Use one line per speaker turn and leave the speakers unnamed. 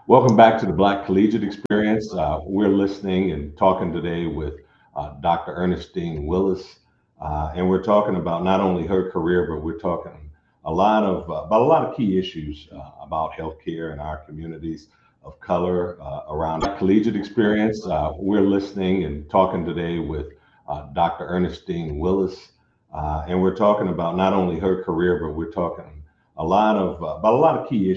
Welcome back to the Black Collegiate Experience. We're listening and talking today with Dr. Ernestine Willis, and we're talking about not only her career, but we're talking about a lot of key issues about healthcare in our communities of color around collegiate experience. We're listening and talking today with Dr. Ernestine Willis, and we're talking about not only her career, but we're talking about a lot of key